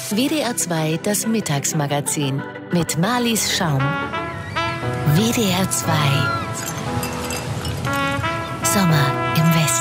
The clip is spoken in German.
WDR 2, das Mittagsmagazin mit Marlies Schaum. WDR 2 Sommer.